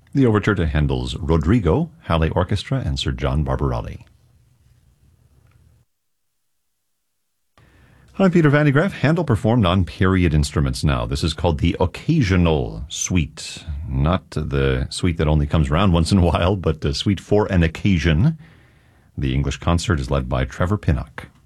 The overture to Handel's Rodrigo, Halle Orchestra, and Sir John Barbarelli. I'm Peter Van de Graaff. Handel performed on period instruments now. This is called the Occasional Suite. Not the suite that only comes around once in a while, but the suite for an occasion. The English concert is led by Trevor Pinnock.